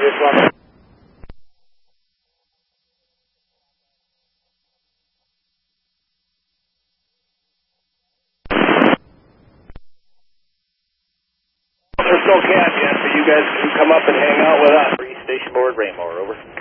There's no cab yet, but you guys can come up and hang out with us. Station board, Rainbow, over.